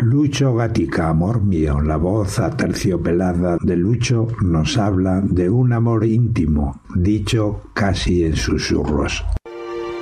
Lucho Gatica, amor mío, la voz aterciopelada de Lucho nos habla de un amor íntimo, dicho casi en susurros.